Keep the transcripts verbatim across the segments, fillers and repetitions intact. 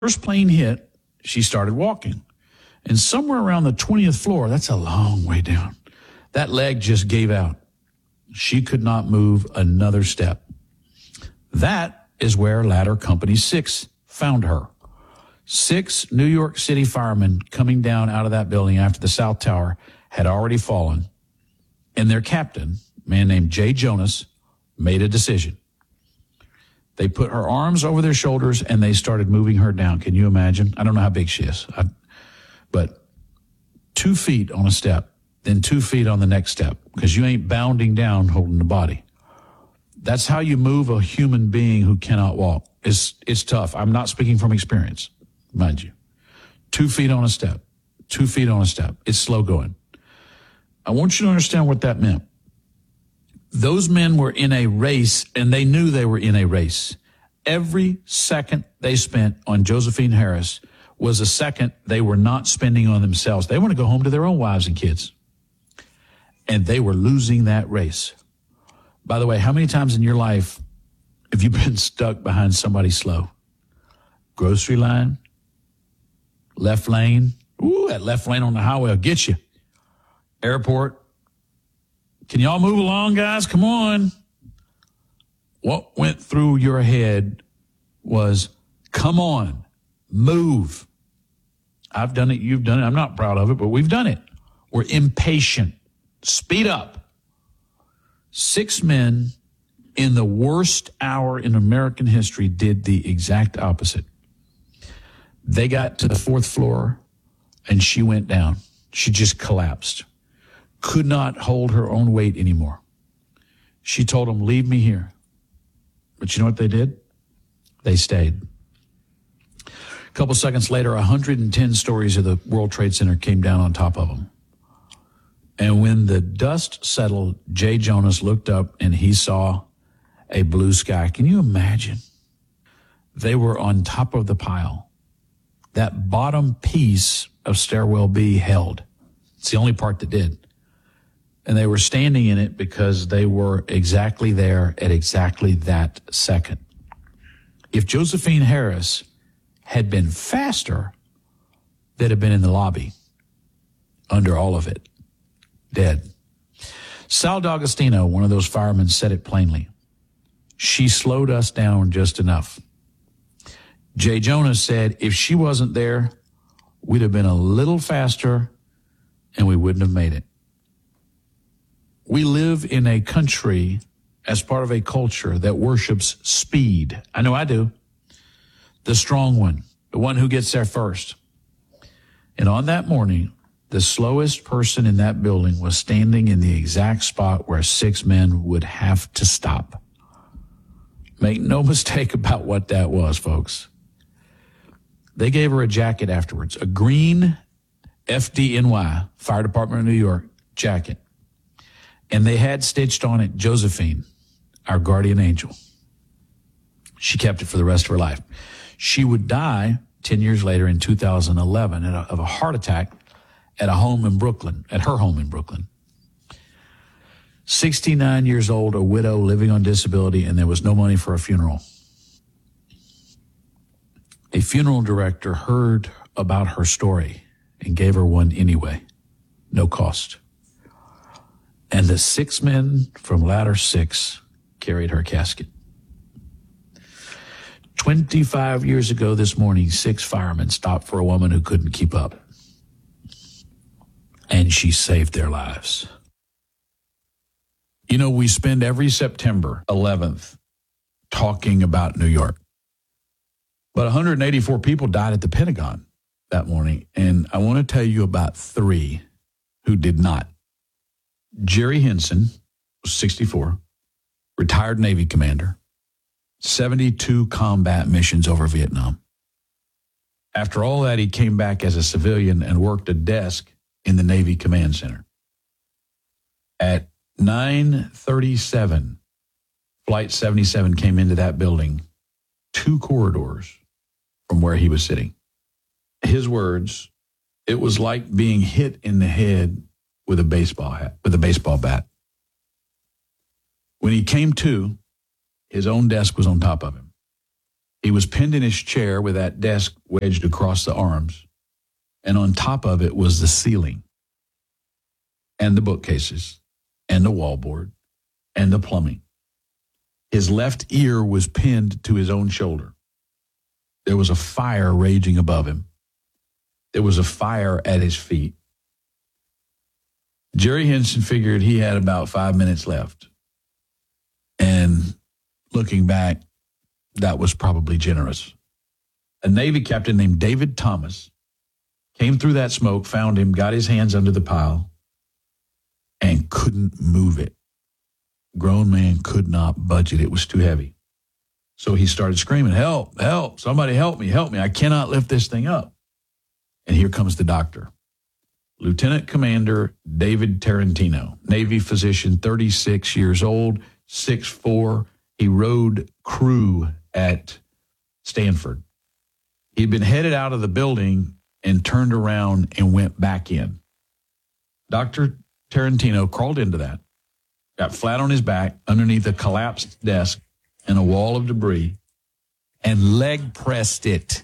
first plane hit, she started walking. And somewhere around the twentieth floor, that's a long way down, that leg just gave out. She could not move another step. That is where Ladder Company six found her. Six New York City firemen coming down out of that building after the South Tower had already fallen, and their captain, a man named Jay Jonas, made a decision. They put her arms over their shoulders, and they started moving her down. Can you imagine? I don't know how big she is, I, but two feet on a step, then two feet on the next step, because you ain't bounding down holding the body. That's how you move a human being who cannot walk. It's, it's tough. I'm not speaking from experience, mind you. Two feet on a step, two feet on a step. It's slow going. I want you to understand what that meant. Those men were in a race, and they knew they were in a race. Every second they spent on Josephine Harris was a second they were not spending on themselves. They want to go home to their own wives and kids. And they were losing that race. By the way, how many times in your life have you been stuck behind somebody slow? Grocery line, left lane. Ooh, that left lane on the highway will get you. Airport. Can y'all move along, guys? Come on. What went through your head was, come on, move. I've done it. You've done it. I'm not proud of it, but we've done it. We're impatient. Speed up. Six men in the worst hour in American history did the exact opposite. They got to the fourth floor, and she went down. She just collapsed. Could not hold her own weight anymore. She told them, leave me here. But you know what they did? They stayed. A couple seconds later, one hundred ten stories of the World Trade Center came down on top of them. And when the dust settled, Jay Jonas looked up and he saw a blue sky. Can you imagine? They were on top of the pile. That bottom piece of Stairwell B held. It's the only part that did. And they were standing in it because they were exactly there at exactly that second. If Josephine Harris had been faster, they'd have been in the lobby under all of it, dead. Sal D'Agostino, one of those firemen, said it plainly. She slowed us down just enough. Jay Jonas said if she wasn't there, we'd have been a little faster and we wouldn't have made it. We live in a country as part of a culture that worships speed. I know I do. The strong one, the one who gets there first. And on that morning, the slowest person in that building was standing in the exact spot where six men would have to stop. Make no mistake about what that was, folks. They gave her a jacket afterwards, a green F D N Y, Fire Department of New York jacket. And they had stitched on it, Josephine, our guardian angel. She kept it for the rest of her life. She would die ten years later in two thousand eleven of a heart attack at a home in Brooklyn, at her home in Brooklyn. sixty-nine years old, a widow living on disability, and there was no money for a funeral. A funeral director heard about her story and gave her one anyway, no cost. And the six men from Ladder Six carried her casket. twenty-five years ago this morning, six firemen stopped for a woman who couldn't keep up. And she saved their lives. You know, we spend every September eleventh talking about New York. But one hundred eighty-four people died at the Pentagon that morning. And I want to tell you about three who did not. Jerry Henson was sixty-four, retired Navy commander, seventy-two combat missions over Vietnam. After all that, he came back as a civilian and worked a desk in the Navy Command Center. At nine thirty-seven, Flight seventy-seven came into that building, two corridors from where he was sitting. His words, it was like being hit in the head with a baseball hat, with a baseball bat. When he came to, his own desk was on top of him. He was pinned in his chair with that desk wedged across the arms, and on top of it was the ceiling and the bookcases and the wallboard and the plumbing. His left ear was pinned to his own shoulder. There was a fire raging above him. There was a fire at his feet. Jerry Henson figured he had about five minutes left. And looking back, that was probably generous. A Navy captain named David Thomas came through that smoke, found him, got his hands under the pile, and couldn't move it. Grown man could not budge it. It was too heavy. So he started screaming, help, help, somebody help me, help me. I cannot lift this thing up. And here comes the doctor. Lieutenant Commander David Tarantino, Navy physician, thirty-six years old, six foot four. He rode crew at Stanford. He'd been headed out of the building and turned around and went back in. Doctor Tarantino crawled into that, got flat on his back underneath a collapsed desk and a wall of debris, and leg pressed it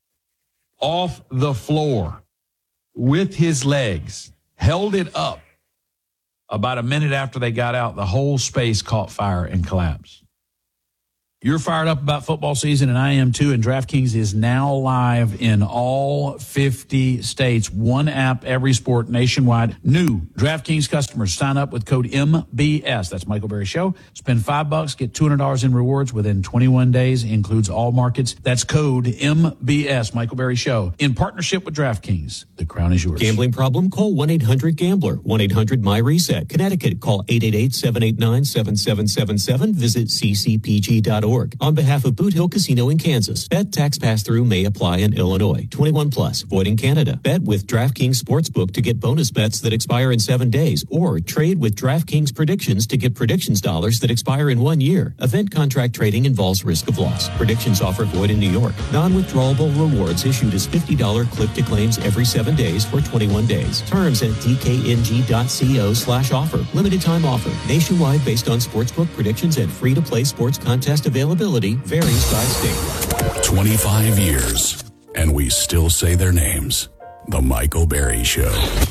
off the floor with his legs, held it up. About a minute after they got out, the whole space caught fire and collapsed. You're fired up about football season, and I am too, and DraftKings is now live in all fifty states. One app, every sport, nationwide. New DraftKings customers sign up with code M B S. That's Michael Berry Show. Spend five bucks, get two hundred dollars in rewards within twenty-one days. Includes all markets. That's code M B S, Michael Berry Show. In partnership with DraftKings, the crown is yours. Gambling problem? Call one eight hundred gambler. one eight hundred my reset. Connecticut, call eight eight eight, seven eight nine, seven seven seven seven. Visit c c p g dot org. On behalf of Boot Hill Casino in Kansas, bet tax pass-through may apply in Illinois. twenty-one plus, void in Canada. Bet with DraftKings Sportsbook to get bonus bets that expire in seven days, or trade with DraftKings Predictions to get predictions dollars that expire in one year. Event contract trading involves risk of loss. Predictions offer void in New York. Non-withdrawable rewards issued as fifty dollars click-to-claims every seven days for twenty-one days. Terms at d k n g dot co slash offer. Limited time offer. Nationwide based on sportsbook predictions and free-to-play sports contest availability. Varies by state. twenty-five years, and we still say their names. The Michael Berry Show.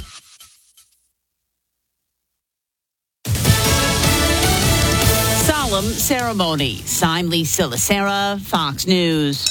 Solemn ceremony. Sign Lee Silasera, Fox News.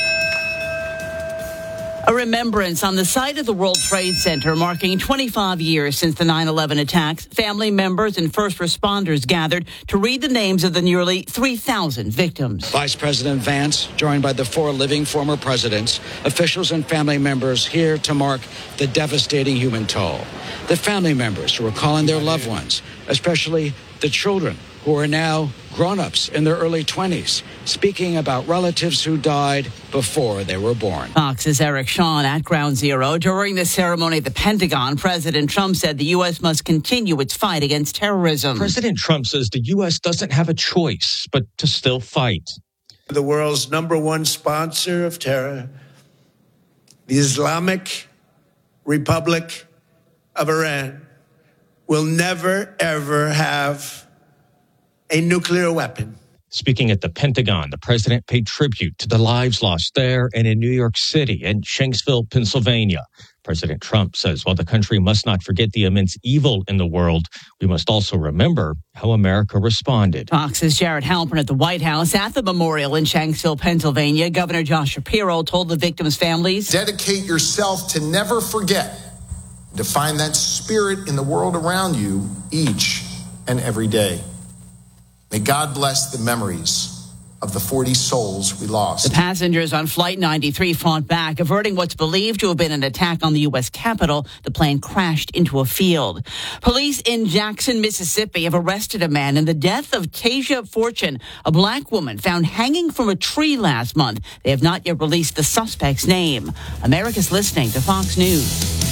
A remembrance on the site of the World Trade Center marking twenty-five years since the nine eleven attacks. Family members and first responders gathered to read the names of the nearly three thousand victims. Vice President Vance, joined by the four living former presidents, officials and family members here to mark the devastating human toll. The family members who are calling their loved ones, especially the children who are now grown-ups in their early twenties, speaking about relatives who died before they were born. Fox's Eric Shawn at Ground Zero. During the ceremony at the Pentagon, President Trump said the U S must continue its fight against terrorism. President Trump says the U S doesn't have a choice but to still fight. The world's number one sponsor of terror, the Islamic Republic of Iran, will never, ever have a nuclear weapon. Speaking at the Pentagon, the president paid tribute to the lives lost there and in New York City and Shanksville, Pennsylvania. President Trump says while the country must not forget the immense evil in the world, we must also remember how America responded. Fox's Jared Halpern at the White House at the memorial in Shanksville, Pennsylvania. Governor Josh Shapiro told the victims' families, dedicate yourself to never forget, to find that spirit in the world around you each and every day. May God bless the memories of the forty souls we lost. The passengers on Flight ninety-three fought back, averting what's believed to have been an attack on the U S Capitol. The plane crashed into a field. Police in Jackson, Mississippi have arrested a man in the death of Tasia Fortune, a black woman found hanging from a tree last month. They have not yet released the suspect's name. America's listening to Fox News.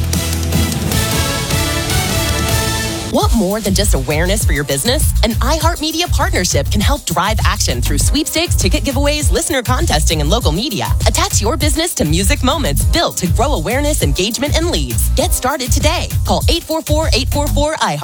Want more than just awareness for your business? An iHeartMedia partnership can help drive action through sweepstakes, ticket giveaways, listener contesting, and local media. Attach your business to music moments built to grow awareness, engagement, and leads. Get started today. Call eight four four, eight four four, I heart.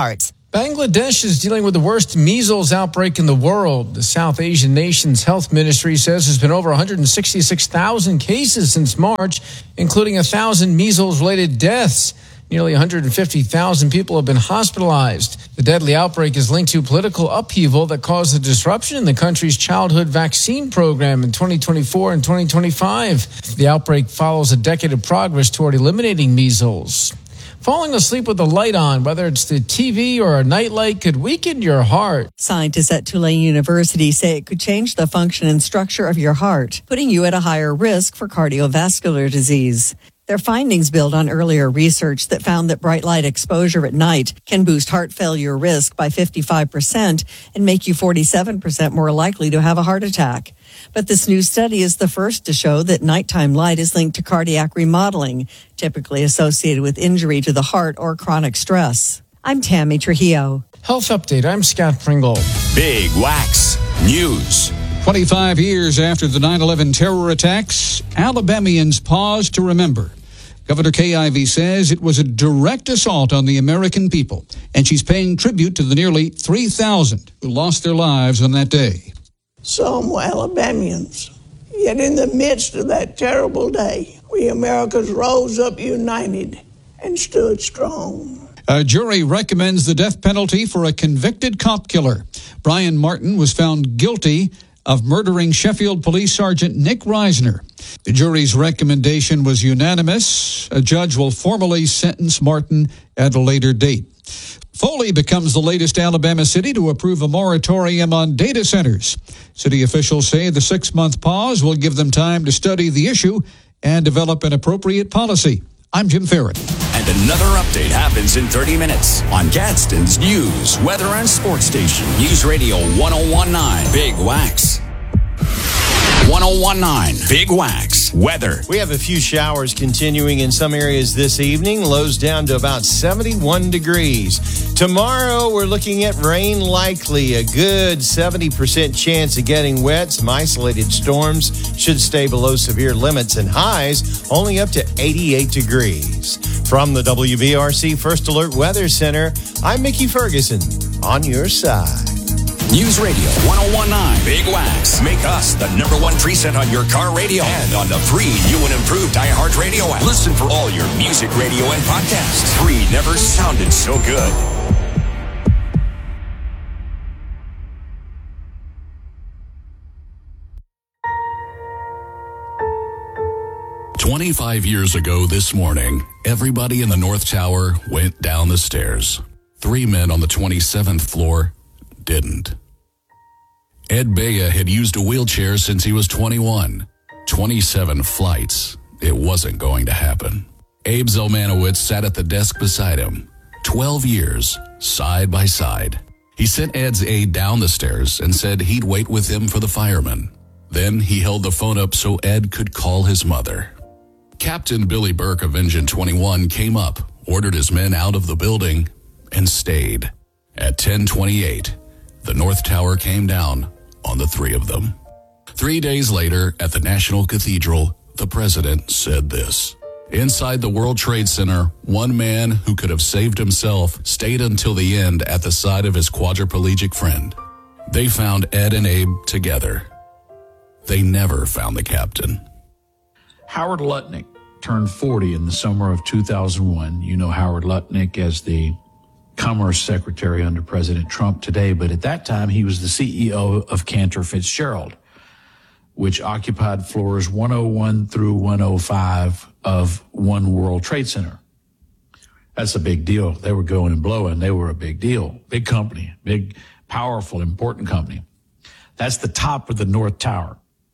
Bangladesh is dealing with the worst measles outbreak in the world. The South Asian nation's health ministry says there's been over one hundred sixty-six thousand cases since March, including one thousand measles-related deaths. Nearly one hundred fifty thousand people have been hospitalized. The deadly outbreak is linked to political upheaval that caused a disruption in the country's childhood vaccine program in twenty twenty-four and twenty twenty-five. The outbreak follows a decade of progress toward eliminating measles. Falling asleep with the light on, whether it's the T V or a nightlight, could weaken your heart. Scientists at Tulane University say it could change the function and structure of your heart, putting you at a higher risk for cardiovascular disease. Their findings build on earlier research that found that bright light exposure at night can boost heart failure risk by fifty-five percent and make you forty-seven percent more likely to have a heart attack. But this new study is the first to show that nighttime light is linked to cardiac remodeling, typically associated with injury to the heart or chronic stress. I'm Tammy Trujillo. Health Update, I'm Scott Pringle. Big Wax News. twenty-five years after the nine eleven terror attacks, Alabamians pause to remember. Governor Kay Ivey says it was a direct assault on the American people, and she's paying tribute to the nearly three thousand who lost their lives on that day. Some were Alabamians. Yet in the midst of that terrible day, we Americans rose up united and stood strong. A jury recommends the death penalty for a convicted cop killer. Brian Martin was found guilty of murdering Sheffield Police Sergeant Nick Reisner. The jury's recommendation was unanimous. A judge will formally sentence Martin at a later date. Foley becomes the latest Alabama city to approve a moratorium on data centers. City officials say the six-month pause will give them time to study the issue and develop an appropriate policy. I'm Jim Farron. And another update happens in thirty minutes on Gadsden's News, Weather, and Sports Station. News Radio one oh one point nine, Big Wax. one oh one point nine, Big Wax, weather. We have a few showers continuing in some areas this evening. Lows down to about seventy-one degrees. Tomorrow, we're looking at rain likely. A good seventy percent chance of getting wet. Some isolated storms should stay below severe limits, and highs only up to eighty-eight degrees. From the W B R C First Alert Weather Center, I'm Mickey Ferguson on your side. News Radio one oh one point nine, Big Wax. Make us the number one preset on your car radio and on the free new and improved iHeartRadio app. Listen for all your music, radio, and podcasts. Free never sounded so good. twenty-five years ago this morning, everybody in the North Tower went down the stairs. Three men on the twenty-seventh floor didn't. Ed Bea had used a wheelchair since he was twenty-one. twenty-seven flights. It wasn't going to happen. Abe Zelmanowitz sat at the desk beside him. Twelve years, side by side. He sent Ed's aide down the stairs and said he'd wait with him for the fireman. Then he held the phone up so Ed could call his mother. Captain Billy Burke of Engine twenty-one came up, ordered his men out of the building, and stayed. At ten twenty-eight, the North Tower came down on the three of them. Three days later, at the National Cathedral, the president said this. Inside the World Trade Center, one man who could have saved himself stayed until the end at the side of his quadriplegic friend. They found Ed and Abe together. They never found the captain. Howard Lutnick turned forty in the summer of two thousand one. You know Howard Lutnick as the Commerce Secretary under President Trump today, but at that time he was the C E O of Cantor Fitzgerald, which occupied floors one oh one through one oh five of One World Trade Center. That's a big deal. They were going and blowing. They were a big deal. Big company, big, powerful, important company. That's the top of the North Tower.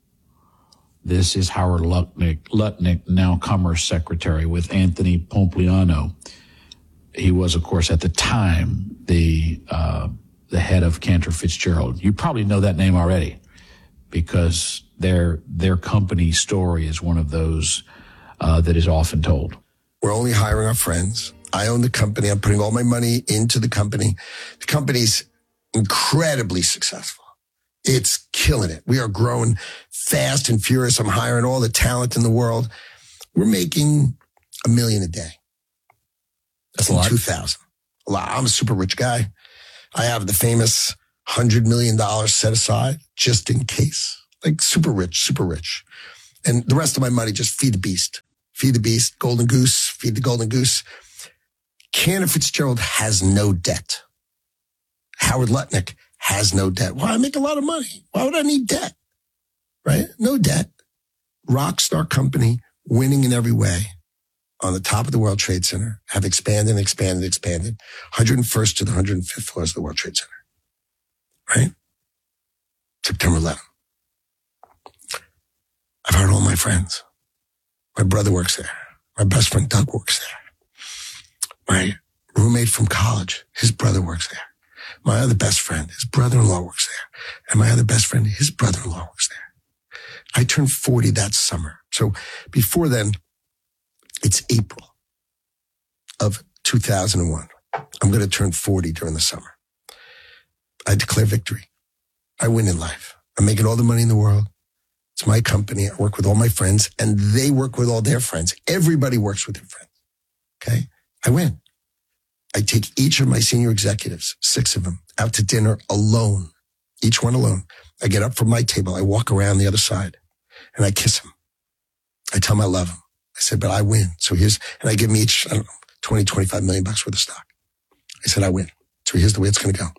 This is Howard Lutnick, Lutnick, now Commerce Secretary with Anthony Pompliano. He was, of course, at the time, the uh, the head of Cantor Fitzgerald. You probably know that name already because their their company story is one of those uh, that is often told. We're only hiring our friends. I own the company. I'm putting all my money into the company. The company's incredibly successful. It's killing it. We are growing fast and furious. I'm hiring all the talent in the world. We're making a million a day. That's a lot. two thousand. A lot. I'm a super rich guy. I have the famous one hundred million dollars set aside just in case. Like super rich, super rich. And the rest of my money, just feed the beast. Feed the beast, golden goose, feed the golden goose. Cantor Fitzgerald has no debt. Howard Lutnick has no debt. Why? I make a lot of money. Why would I need debt? Right? No debt. Rockstar company, winning in every way. On the top of the World Trade Center, have expanded and expanded and expanded. one hundred first to the one hundred fifth floors of the World Trade Center. Right? September eleventh. I've heard all my friends. My brother works there. My best friend Doug works there. My roommate from college, his brother works there. My other best friend, his brother-in-law works there. And my other best friend, his brother-in-law works there. I turned forty that summer. So before then, it's April of two thousand one. I'm going to turn forty during the summer. I declare victory. I win in life. I'm making all the money in the world. It's my company. I work with all my friends, and they work with all their friends. Everybody works with their friends. Okay? I win. I take each of my senior executives, six of them, out to dinner alone, each one alone. I get up from my table. I walk around the other side, and I kiss them. I tell them I love them. I said, but I win. So here's, and I give them each, I don't know, twenty, twenty-five million bucks worth of stock. I said, I win. So here's the way it's going to go.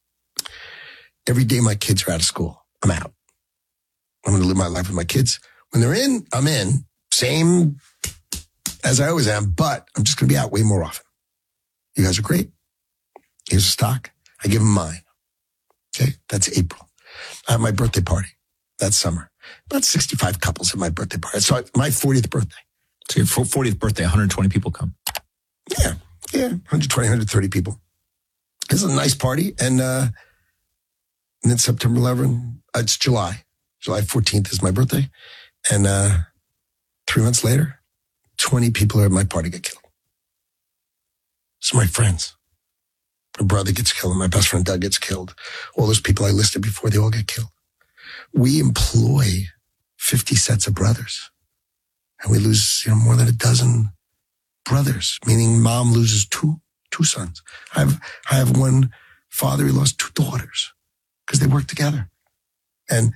Every day my kids are out of school, I'm out. I'm going to live my life with my kids. When they're in, I'm in. Same as I always am, but I'm just going to be out way more often. You guys are great. Here's a stock. I give them mine. Okay. That's April. I have my birthday party that summer. About sixty-five couples at my birthday party. So my fortieth birthday. So your fortieth birthday, one hundred twenty people come. Yeah. Yeah. one hundred twenty, one hundred thirty people. This is a nice party. And, uh, and then September eleventh, uh, it's July. July fourteenth is my birthday. And, uh, three months later, twenty people are at my party get killed. So my friends, my brother gets killed. My best friend Doug gets killed. All those people I listed before, they all get killed. We employ fifty sets of brothers. And we lose, you know, more than a dozen brothers, meaning mom loses two, two sons. I have, I have one father, he lost two daughters because they work together. And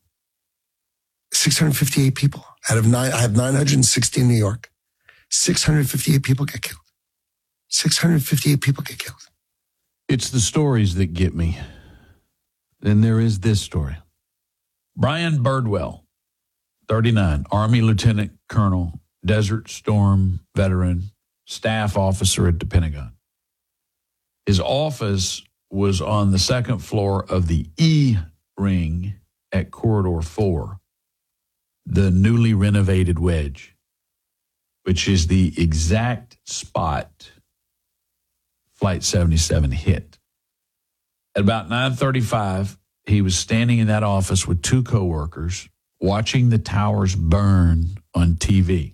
six hundred fifty-eight people out of nine, I have nine hundred sixty in New York. six hundred fifty-eight people get killed. six hundred fifty-eight people get killed. It's the stories that get me. Then there is this story. Brian Birdwell, thirty-nine, Army Lieutenant Colonel, Desert Storm veteran, staff officer at the Pentagon. His office was on the second floor of the E Ring at Corridor four, the newly renovated Wedge, which is the exact spot Flight seventy-seven hit. At about nine thirty-five, he was standing in that office with two coworkers watching the towers burn on T V.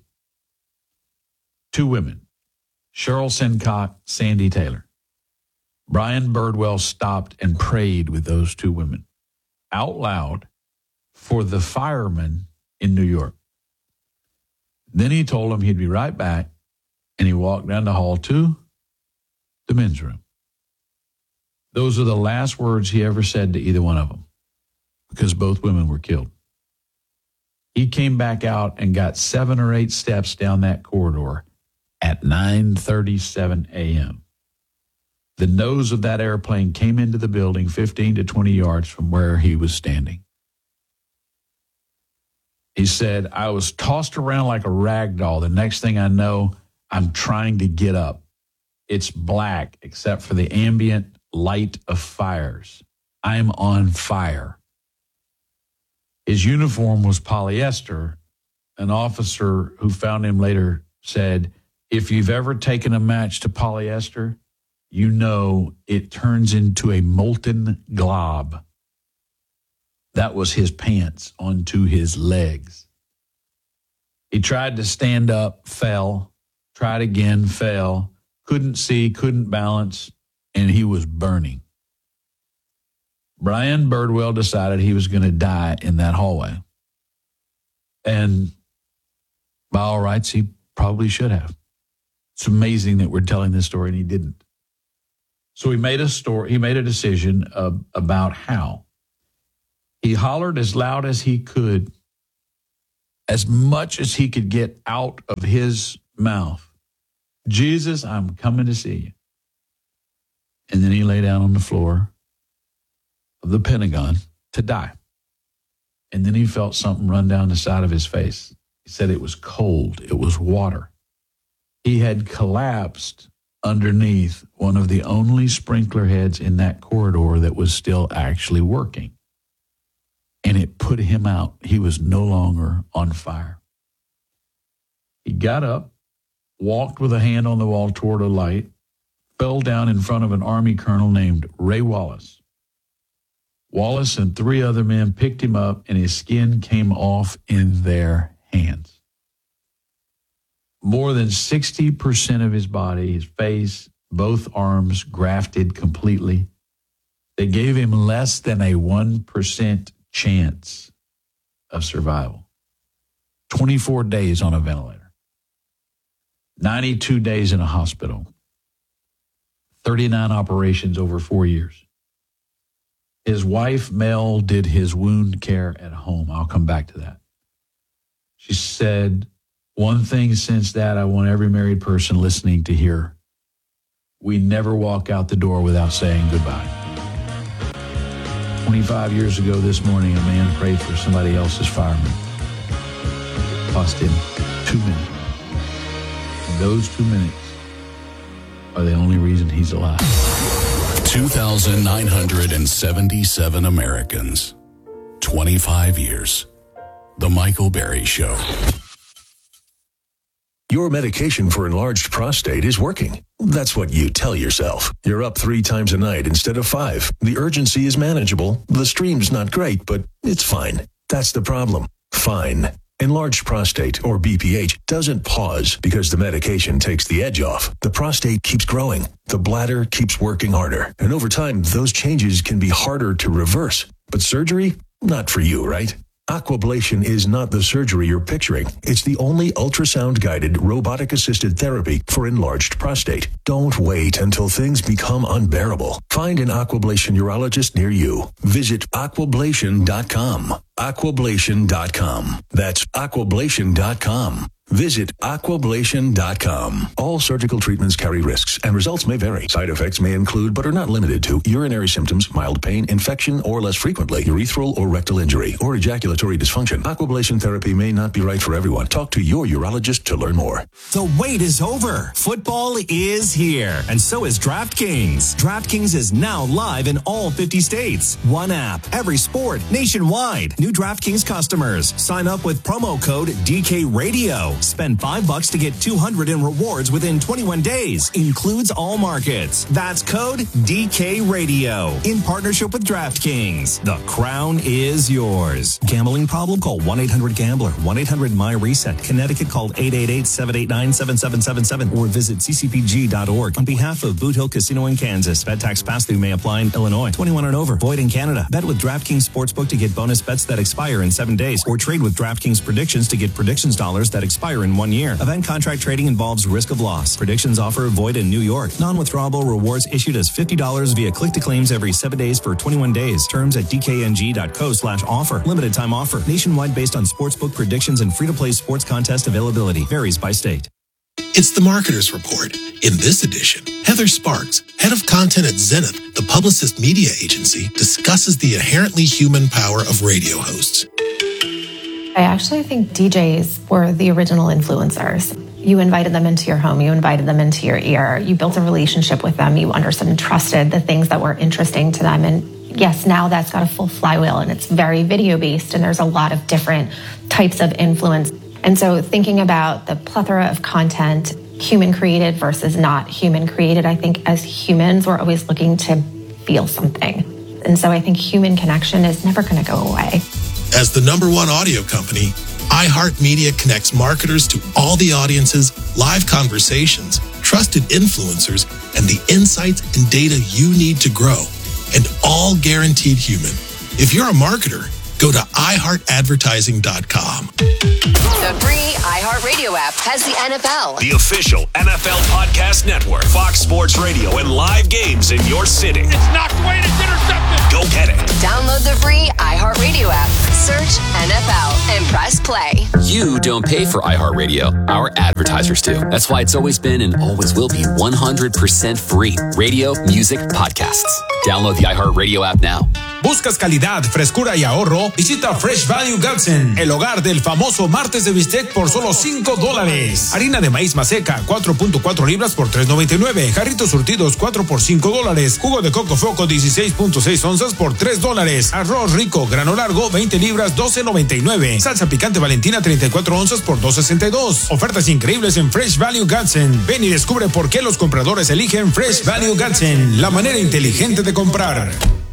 Two women, Cheryl Sincock, Sandy Taylor. Brian Birdwell stopped and prayed with those two women out loud for the firemen in New York. Then he told them he'd be right back, and he walked down the hall to the men's room. Those are the last words he ever said to either one of them, because both women were killed. He came back out and got seven or eight steps down that corridor at nine thirty-seven a.m. The nose of that airplane came into the building fifteen to twenty yards from where he was standing. He said, I was tossed around like a rag doll. The next thing I know, I'm trying to get up. It's black except for the ambient light of fires. I'm on fire. His uniform was polyester. An officer who found him later said, if you've ever taken a match to polyester, you know it turns into a molten glob. That was his pants onto his legs. He tried to stand up, fell, tried again, fell, couldn't see, couldn't balance, and he was burning. Brian Birdwell decided he was going to die in that hallway. And by all rights, he probably should have. It's amazing that we're telling this story and he didn't. So he made a story, he made a decision uh, about how. He hollered as loud as he could, as much as he could get out of his mouth. Jesus, I'm coming to see you. And then he lay down on the floor of the Pentagon to die. And then he felt something run down the side of his face. He said it was cold. It was water. He had collapsed underneath one of the only sprinkler heads in that corridor that was still actually working. And it put him out. He was no longer on fire. He got up, walked with a hand on the wall toward a light, fell down in front of an Army colonel named Ray Wallace. Wallace and three other men picked him up, and his skin came off in their hands. More than sixty percent of his body, his face, both arms grafted completely. They gave him less than a one percent chance of survival. twenty-four days on a ventilator. ninety-two days in a hospital. thirty-nine operations over four years. His wife, Mel, did his wound care at home. I'll come back to that. She said, one thing since that I want every married person listening to hear. We never walk out the door without saying goodbye. twenty-five years ago this morning, a man prayed for somebody else's fireman. It cost him two minutes. And those two minutes are the only reason he's alive. two thousand nine hundred seventy-seven Americans. twenty-five years. The Michael Berry Show. Your medication for enlarged prostate is working. That's what you tell yourself. You're up three times a night instead of five. The urgency is manageable. The stream's not great, but it's fine. That's the problem. Fine. Enlarged prostate, or B P H, doesn't pause because the medication takes the edge off. The prostate keeps growing. The bladder keeps working harder. And over time, those changes can be harder to reverse. But surgery? Not for you, right? Aquablation is not the surgery you're picturing. It's the only ultrasound-guided, robotic-assisted therapy for enlarged prostate. Don't wait until things become unbearable. Find an Aquablation urologist near you. Visit aquablation dot com. aquablation dot com. That's aquablation dot com. Visit aquablation dot com. All surgical treatments carry risks, and results may vary. Side effects may include, but are not limited to, urinary symptoms, mild pain, infection, or less frequently, urethral or rectal injury, or ejaculatory dysfunction. Aquablation therapy may not be right for everyone. Talk to your urologist to learn more. The wait is over. Football is here, and so is DraftKings. DraftKings is now live in all fifty states. One app, every sport, nationwide. New DraftKings customers. Sign up with promo code D K Radio. Spend five bucks to get two hundred in rewards within twenty-one days. Includes all markets. That's code D K Radio. In partnership with DraftKings. The crown is yours. Gambling problem? Call one eight hundred gambler. one eight hundred my reset. Connecticut, call eight eight eight, seven eight nine, seven seven seven seven or visit c c p g dot org. On behalf of Boot Hill Casino in Kansas, bet tax pass-through may apply in Illinois. twenty-one and over. Void in Canada. Bet with DraftKings Sportsbook to get bonus bets that expire in seven days, or trade with DraftKings Predictions to get predictions dollars that expire in one year. Event contract trading involves risk of loss. Predictions offer void in New York. Non-withdrawable rewards issued as fifty dollars via click-to-claims every seven days for twenty-one days. Terms at d k n g dot co slash offer. Limited time offer. Nationwide based on sportsbook predictions and free-to-play sports contest availability. Varies by state. It's the Marketer's Report. In this edition, Heather Sparks, head of content at Zenith, the Publicist media agency, discusses the inherently human power of radio hosts. I actually think D Js were the original influencers. You invited them into your home. You invited them into your ear. You built a relationship with them. You understood and trusted the things that were interesting to them. And yes, now that's got a full flywheel and it's very video based and there's a lot of different types of influence. And so thinking about the plethora of content, human created versus not human created, I think as humans, we're always looking to feel something. And so I think human connection is never going to go away. As the number one audio company, iHeartMedia connects marketers to all the audiences, live conversations, trusted influencers, and the insights and data you need to grow, and all guaranteed human. If you're a marketer, go to i heart advertising dot com. The free iHeartRadio app has the N F L, the official N F L podcast network, Fox Sports Radio, and live games in your city. It's knocked away and it's intercepted. Go get it. Download the free iHeartRadio app, search N F L, and press play. You don't pay for iHeartRadio. Our advertisers do. That's why it's always been and always will be one hundred percent free. Radio, music, podcasts. Download the iHeartRadio app now. ¿Buscas calidad, frescura y ahorro? Visita Fresh Value Gadsden, el hogar del famoso martes de bistec por solo cinco dólares. Harina de maíz maseca, cuatro punto cuatro libras por tres noventa y nueve. Jarritos surtidos, cuatro por cinco dólares. Jugo de coco Foco, dieciséis punto seis onzas por tres dólares. Arroz rico, grano largo, veinte libras, doce noventa y nueve. Salsa picante Valentina, treinta y cuatro onzas por dos sesenta y dos. Ofertas increíbles en Fresh Value Gadsden. Ven y descubre por qué los compradores eligen Fresh Value Gadsden, la manera inteligente de comprar.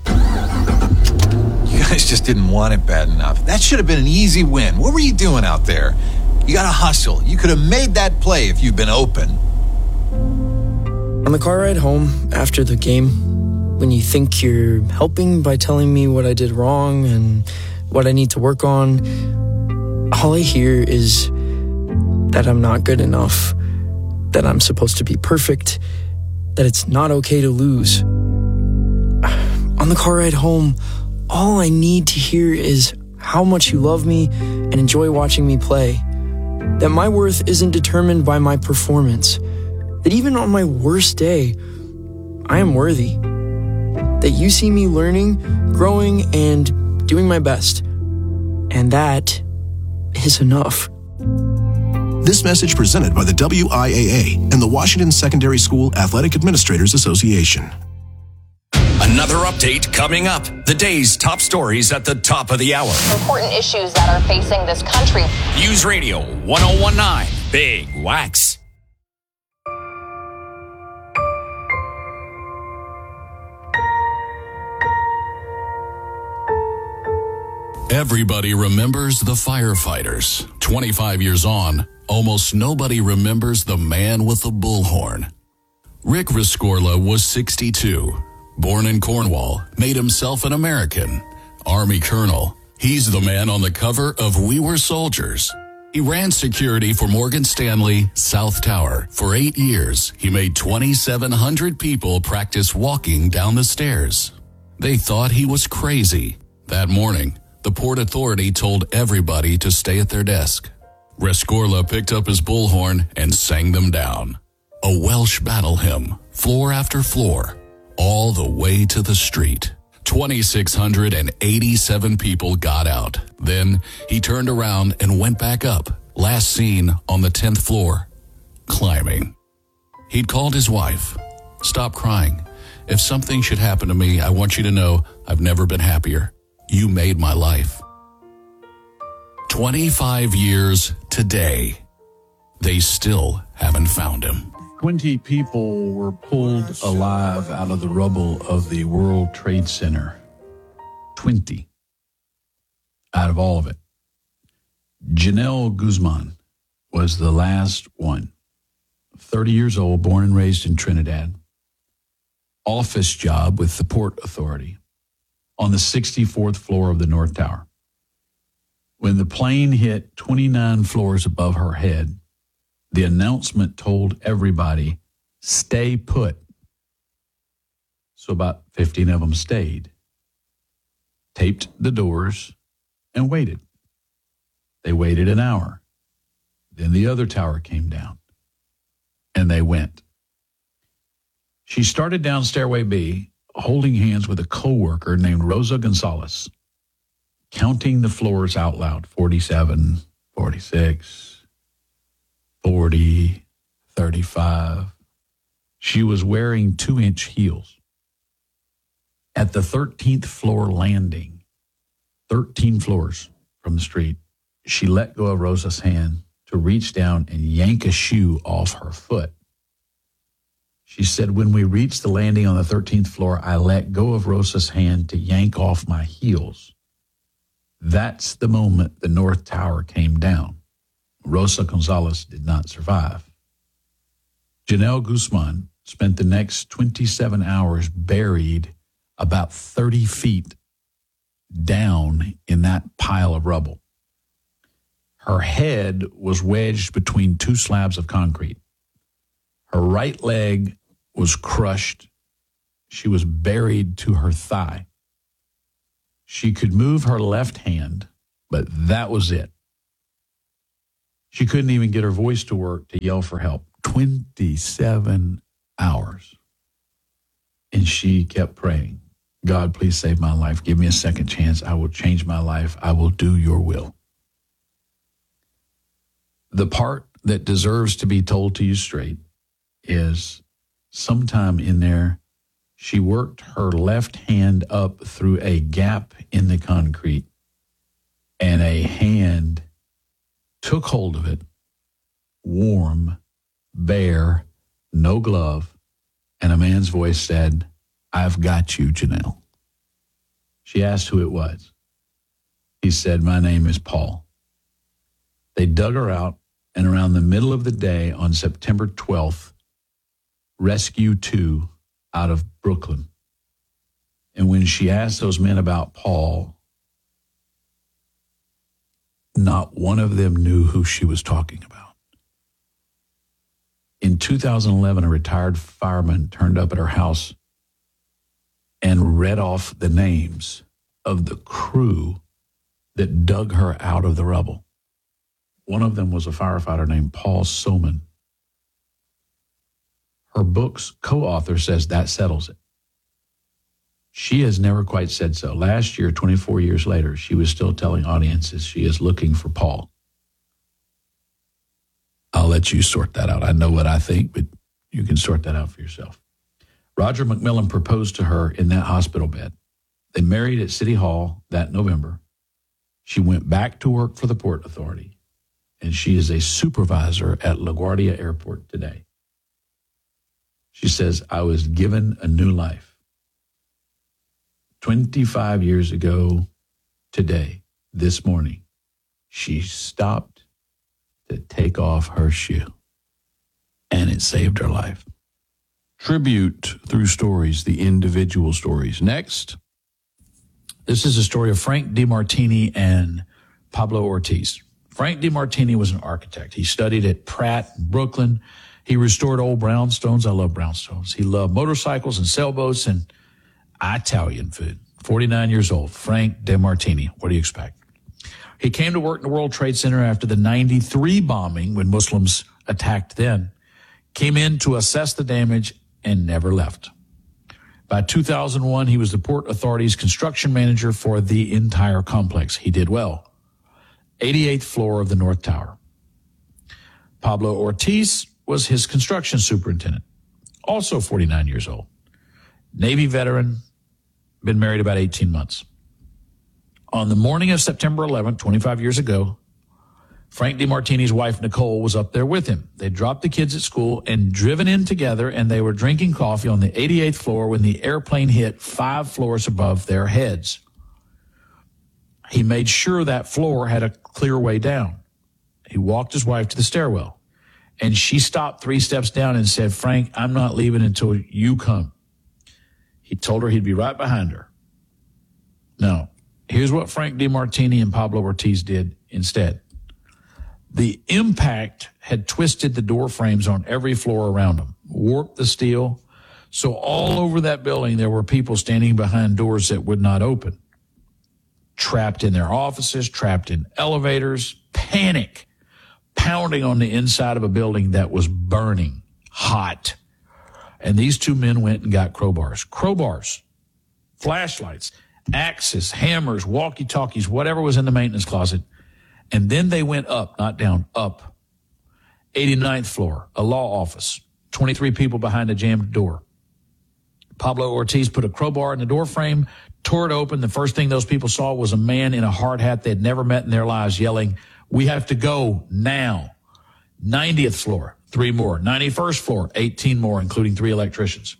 You guys just didn't want it bad enough. That should have been an easy win. What were you doing out there? You got to hustle. You could have made that play if you'd been open. On the car ride home after the game, when you think you're helping by telling me what I did wrong and what I need to work on, all I hear is that I'm not good enough, that I'm supposed to be perfect, that it's not okay to lose. On the car ride home, all I need to hear is how much you love me and enjoy watching me play. That my worth isn't determined by my performance. That even on my worst day, I am worthy. That you see me learning, growing, and doing my best. And that is enough. This message presented by the W I A A and the Washington Secondary School Athletic Administrators Association. Another update coming up. The day's top stories at the top of the hour. Important issues that are facing this country. News Radio one oh one point nine Big Wax. Everybody remembers the firefighters. twenty-five years on, almost nobody remembers the man with the bullhorn. Rick Rescorla was sixty-two. Born in Cornwall, made himself an American. Army colonel. He's the man on the cover of We Were Soldiers. He ran security for Morgan Stanley, South Tower. For eight years, he made twenty-seven hundred people practice walking down the stairs. They thought he was crazy. That morning, the Port Authority told everybody to stay at their desk. Rescorla picked up his bullhorn and sang them down. A Welsh battle hymn, floor after floor, all the way to the street. twenty-six hundred eighty-seven people got out. Then he turned around and went back up, last seen on the tenth floor, climbing. He'd called his wife. Stop crying. If something should happen to me, I want you to know I've never been happier. You made my life. twenty-five years today. They still haven't found him. twenty people were pulled alive out of the rubble of the World Trade Center. twenty out of all of it. Janelle Guzman was the last one. thirty years old, born and raised in Trinidad. Office job with the Port Authority on the sixty-fourth floor of the North Tower. When the plane hit twenty-nine floors above her head, the announcement told everybody, stay put. So about fifteen of them stayed, taped the doors, and waited. They waited an hour. Then the other tower came down, and they went. She started down Stairway B, holding hands with a coworker named Rosa Gonzalez, counting the floors out loud, forty-seven, forty-six, forty, thirty-five. She was wearing two-inch heels. At the thirteenth floor landing, thirteen floors from the street, she let go of Rosa's hand to reach down and yank a shoe off her foot. She said, when we reached the landing on the thirteenth floor, I let go of Rosa's hand to yank off my heels. That's the moment the North Tower came down. Rosa Gonzalez did not survive. Janelle Guzman spent the next twenty-seven hours buried about thirty feet down in that pile of rubble. Her head was wedged between two slabs of concrete. Her right leg was crushed. She was buried to her thigh. She could move her left hand, but that was it. She couldn't even get her voice to work to yell for help. twenty-seven hours. And she kept praying, God, please save my life. Give me a second chance. I will change my life. I will do your will. The part that deserves to be told to you straight is sometime in there, she worked her left hand up through a gap in the concrete, and a hand took hold of it, warm, bare, no glove, and a man's voice said, I've got you, Janelle. She asked who it was. He said, my name is Paul. They dug her out, and around the middle of the day on September twelfth, Rescue two out of Brooklyn. And when she asked those men about Paul, not one of them knew who she was talking about. In two thousand eleven, a retired fireman turned up at her house and read off the names of the crew that dug her out of the rubble. One of them was a firefighter named Paul Soman. Her book's co-author says that settles it. She has never quite said so. Last year, twenty-four years later, she was still telling audiences she is looking for Paul. I'll let you sort that out. I know what I think, but you can sort that out for yourself. Roger McMillan proposed to her in that hospital bed. They married at City Hall that November. She went back to work for the Port Authority, and she is a supervisor at LaGuardia Airport today. She says, I was given a new life. twenty-five years ago today, this morning, she stopped to take off her shoe, and it saved her life. Tribute through stories, the individual stories. Next, this is a story of Frank DeMartini and Pablo Ortiz. Frank DeMartini was an architect. He studied at Pratt in Brooklyn. He restored old brownstones. I love brownstones. He loved motorcycles and sailboats and Italian food. forty-nine years old, Frank DeMartini. What do you expect? He came to work in the World Trade Center after the ninety-three bombing when Muslims attacked then. Came in to assess the damage and never left. By two thousand one, he was the Port Authority's construction manager for the entire complex. He did well. eighty-eighth floor of the North Tower. Pablo Ortiz was his construction superintendent, also forty-nine years old. Navy veteran, been married about eighteen months. On the morning of September eleventh, twenty-five years ago, Frank DeMartini's wife, Nicole, was up there with him. They dropped the kids at school and driven in together, and they were drinking coffee on the eighty-eighth floor when the airplane hit five floors above their heads. He made sure that floor had a clear way down. He walked his wife to the stairwell, and she stopped three steps down and said, Frank, I'm not leaving until you come. He told her he'd be right behind her. Now, here's what Frank DeMartini and Pablo Ortiz did instead. The impact had twisted the door frames on every floor around them, warped the steel. So all over that building, there were people standing behind doors that would not open. Trapped in their offices, trapped in elevators, panic, pounding on the inside of a building that was burning hot. And these two men went and got crowbars, crowbars, flashlights, axes, hammers, walkie-talkies, whatever was in the maintenance closet. And then they went up, not down, up. eighty-ninth floor, a law office, twenty-three people behind a jammed door. Pablo Ortiz put a crowbar in the door frame, tore it open. The first thing those people saw was a man in a hard hat they'd never met in their lives yelling, we have to go now. ninetieth floor, three more. ninety-first floor, eighteen more, including three electricians.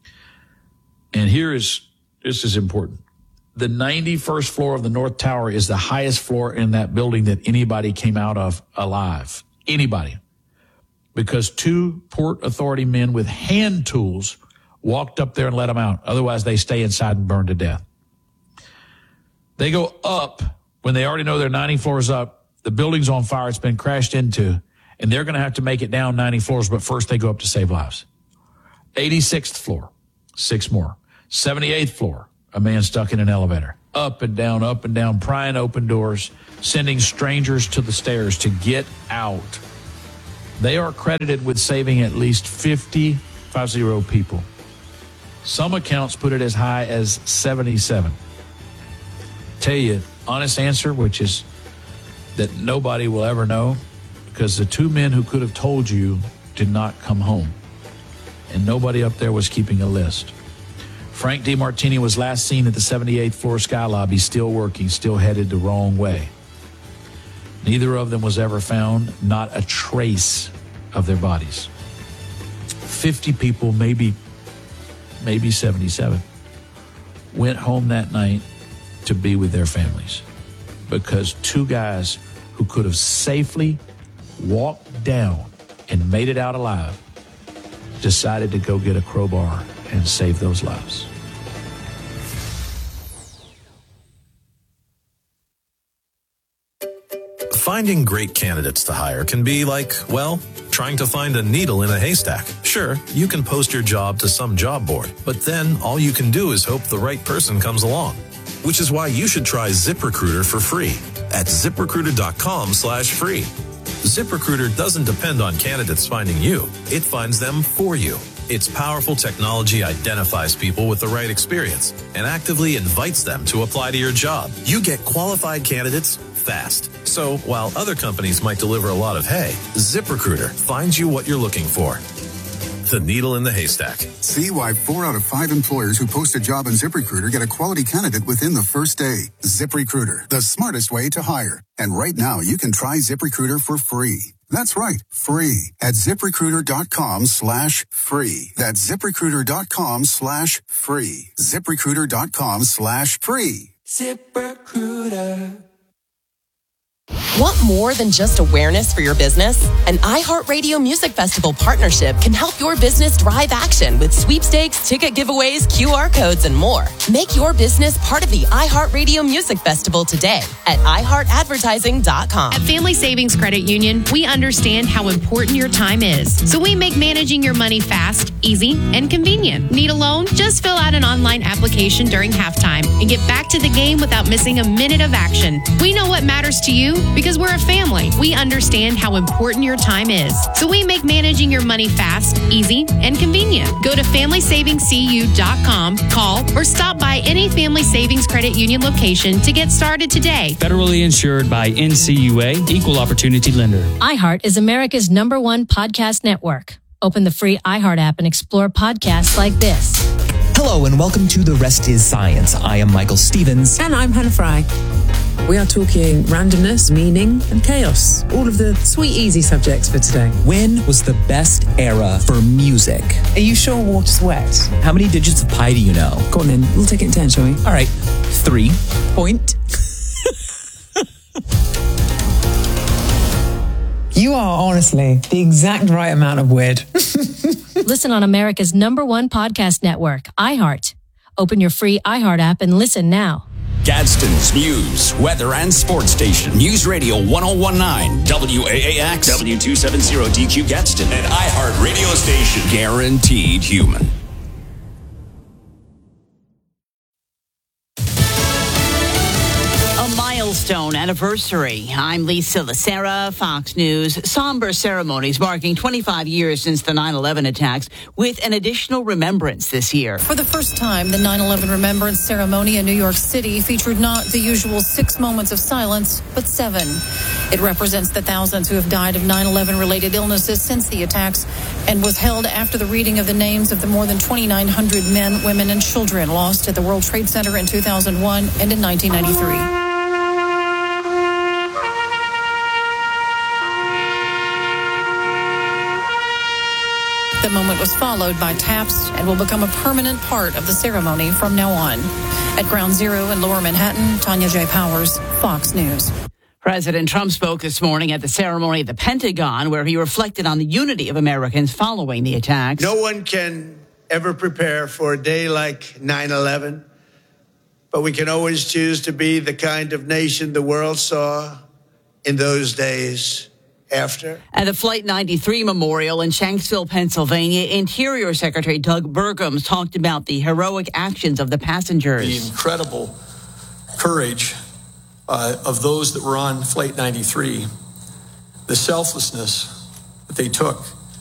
And here is, this is important. The ninety-first floor of the North Tower is the highest floor in that building that anybody came out of alive. Anybody. Because two Port Authority men with hand tools walked up there and let them out. Otherwise, they stay inside and burn to death. They go up when they already know they're ninety floors up. The building's on fire. It's been crashed into, and they're going to have to make it down ninety floors, but first they go up to save lives. eighty-sixth floor, six more. seventy-eighth floor, a man stuck in an elevator. Up and down, up and down, prying open doors, sending strangers to the stairs to get out. They are credited with saving at least fifty, five zero people. Some accounts put it as high as seventy-seven. Tell you, honest answer, which is that nobody will ever know, because the two men who could have told you did not come home. And nobody up there was keeping a list. Frank DeMartini was last seen at the seventy-eighth floor sky lobby, still working, still headed the wrong way. Neither of them was ever found, not a trace of their bodies. fifty people, maybe, maybe seventy-seven, went home that night to be with their families because two guys who could have safely walked down and made it out alive decided to go get a crowbar and save those lives. Finding great candidates to hire can be like, well, trying to find a needle in a haystack. Sure, you can post your job to some job board, but then all you can do is hope the right person comes along. Which is why you should try ZipRecruiter for free at ZipRecruiter.com slash free. ZipRecruiter doesn't depend on candidates finding you. It finds them for you. Its powerful technology identifies people with the right experience and actively invites them to apply to your job. You get qualified candidates fast. So while other companies might deliver a lot of hay, ZipRecruiter finds you what you're looking for. The needle in the haystack. See why four out of five employers who post a job on ZipRecruiter get a quality candidate within the first day. ZipRecruiter, the smartest way to hire. And right now, you can try ZipRecruiter for free. That's right, free at ZipRecruiter.com slash free. That's ZipRecruiter.com slash free. ZipRecruiter.com slash free. ZipRecruiter. Want more than just awareness for your business? An iHeartRadio Music Festival partnership can help your business drive action with sweepstakes, ticket giveaways, Q R codes, and more. Make your business part of the iHeartRadio Music Festival today at i heart advertising dot com. At Family Savings Credit Union, we understand how important your time is. So we make managing your money fast, easy, and convenient. Need a loan? Just fill out an online application during halftime and get back to the game without missing a minute of action. We know what matters to you because we're a family. We understand how important your time is. So we make managing your money fast, easy, and convenient. Go to family savings c u dot com, call, or stop by any Family Savings Credit Union location to get started today. Federally insured by N C U A, Equal Opportunity Lender. iHeart is America's number one podcast network. Open the free iHeart app and explore podcasts like this. Hello and welcome to The Rest is Science. I am Michael Stevens. And I'm Hannah Fry. We are talking randomness, meaning, and chaos. All of the sweet, easy subjects for today. When was the best era for music? Are you sure water's wet? How many digits of pi do you know? Go on then. We'll take it in ten, shall we? All right. Three. Point. You are honestly the exact right amount of weird. Listen on America's number one podcast network, iHeart. Open your free iHeart app and listen now. Gadsden's news, weather, and sports station. News Radio one oh one point nine, W A A X, W two seventy D Q Gadsden, and iHeart Radio Station. Guaranteed human. Milestone anniversary. I'm Lisa Lacera, Fox News. Somber ceremonies marking twenty-five years since the nine eleven attacks, with an additional remembrance this year. For the first time, the nine eleven remembrance ceremony in New York City featured not the usual six moments of silence, but seven. It represents the thousands who have died of nine eleven related illnesses since the attacks, and was held after the reading of the names of the more than twenty-nine hundred men, women, and children lost at the World Trade Center in two thousand one and in nineteen ninety-three. The moment was followed by taps and will become a permanent part of the ceremony from now on. At Ground Zero in Lower Manhattan, Tanya J. Powers, Fox News. President Trump spoke this morning at the ceremony at the Pentagon, where he reflected on the unity of Americans following the attacks. No one can ever prepare for a day like nine eleven. but we can always choose to be the kind of nation the world saw in those days after. At the Flight ninety-three Memorial in Shanksville, Pennsylvania, Interior Secretary Doug Burgum talked about the heroic actions of the passengers. The incredible courage uh, of those that were on Flight ninety-three, the selflessness that they took